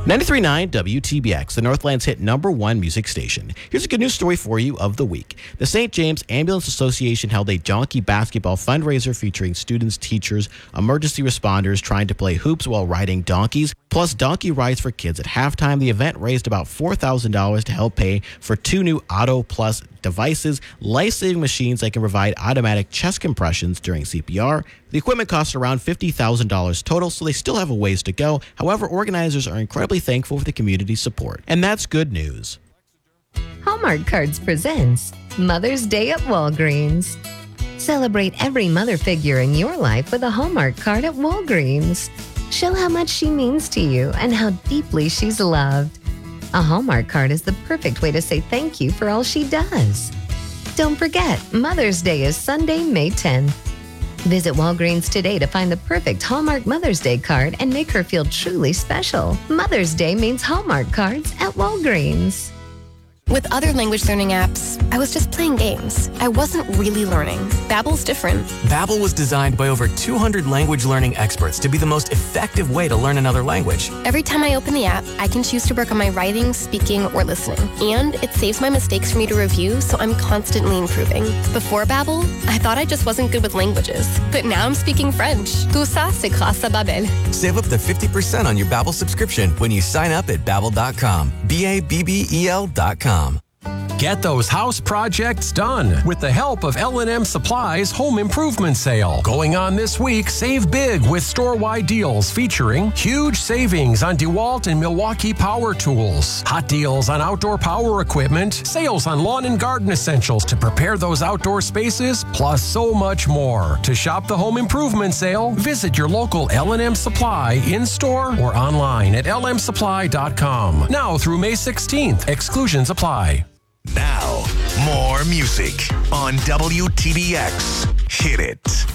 93.9 WTBX, the Northland's hit #1 music station. Here's a good news story for you of the week. The St. James Ambulance Association held a donkey basketball fundraiser featuring students, teachers, emergency responders trying to play hoops while riding donkeys, plus donkey rides for kids. At halftime, the event raised about $4,000 to help pay for 2 new Auto Plus devices, life-saving machines that can provide automatic chest compressions during CPR. The equipment costs around $50,000 total, so they still have a ways to go. However, organizers are incredibly thankful for the community support. And that's good news. Hallmark Cards presents Mother's Day at Walgreens. Celebrate every mother figure in your life with a Hallmark card at Walgreens. Show how much she means to you and how deeply she's loved. A Hallmark card is the perfect way to say thank you for all she does. Don't forget, Mother's Day is Sunday, May 10th. Visit Walgreens today to find the perfect Hallmark Mother's Day card and make her feel truly special. Mother's Day means Hallmark cards at Walgreens. With other language learning apps, I was just playing games. I wasn't really learning. Babbel's different. Babbel was designed by over 200 language learning experts to be the most effective way to learn another language. Every time I open the app, I can choose to work on my writing, speaking, or listening. And it saves my mistakes for me to review, so I'm constantly improving. Before Babbel, I thought I just wasn't good with languages. But now I'm speaking French. Tout ça, c'est grâce à Babbel. Save up to 50% on your Babbel subscription when you sign up at Babbel.com. Babbel.com. Get those house projects done with the help of L&M Supply's Home Improvement Sale. Going on this week, save big with store-wide deals featuring huge savings on DeWalt and Milwaukee power tools, hot deals on outdoor power equipment, sales on lawn and garden essentials to prepare those outdoor spaces, plus so much more. To shop the Home Improvement Sale, visit your local L&M Supply in-store or online at lmsupply.com. Now through May 16th. Exclusions apply. Now, more music on WTBX. Hit it.